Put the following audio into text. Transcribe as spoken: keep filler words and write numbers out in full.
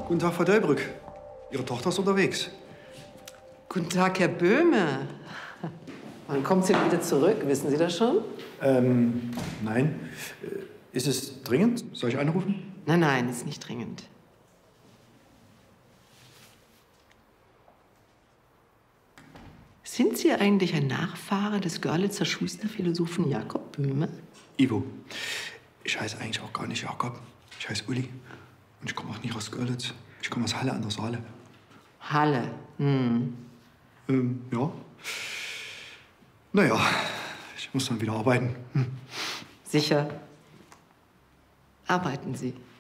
Guten Tag, Frau Delbrück. Ihre Tochter ist unterwegs. Guten Tag, Herr Böhme. Wann kommt sie wieder zurück? Wissen Sie das schon? Ähm, nein. Ist es dringend? Soll ich anrufen? Nein, nein, ist nicht dringend. Sind Sie eigentlich ein Nachfahre des Görlitzer Schuster-Philosophen Jakob Böhme? Ivo, ich heiße eigentlich auch gar nicht Jakob. Ich heiße Uli. Und ich komme auch nicht aus Görlitz. Ich komme aus Halle an der Saale. Halle. Hm. Ähm, ja. Naja, ich muss dann wieder arbeiten. Hm. Sicher. Arbeiten Sie.